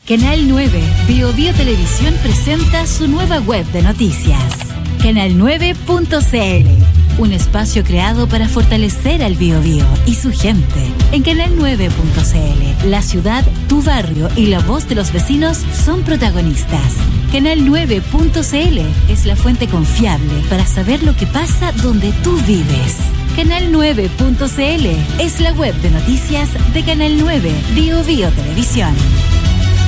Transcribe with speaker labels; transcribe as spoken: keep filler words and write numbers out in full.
Speaker 1: Canal nueve, Bio Bio Televisión presenta su nueva web de noticias. canal nueve punto c l, un espacio creado para fortalecer al Bio Bio y su gente. En canal nueve punto c l, la ciudad, tu barrio y la voz de los vecinos son protagonistas. canal nueve punto c l es la fuente confiable para saber lo que pasa donde tú vives. canal nueve punto c l es la web de noticias de Canal nueve, Bio Bio Televisión.